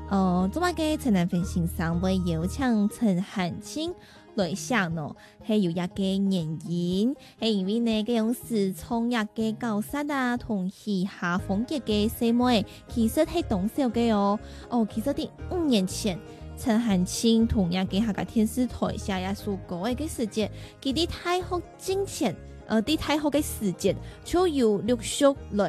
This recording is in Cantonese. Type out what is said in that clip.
做乜嘅陳蘭芬先生會邀請陳漢卿來上咯，係有一個原因，係因為呢嗰種時裝一個教室啊，同時下風格嘅細妹，其實係動手嘅哦。其實啲5年前，陳漢卿同樣嘅下個電視台下一首歌嘅時節，佢啲太學精前，啲太學嘅時節，就由陸續來